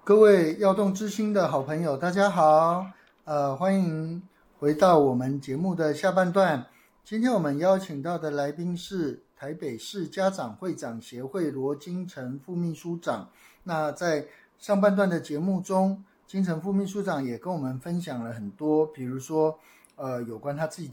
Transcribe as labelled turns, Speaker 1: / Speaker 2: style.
Speaker 1: 各位耀动之星的好朋友，大家好，欢迎回到我们节目的下半段。今天我们邀请到的来宾是台北市家长会长协会罗金城副秘书长。那在上半段的节目中，金城副秘书长也跟我们分享了很多，比如说有关他自己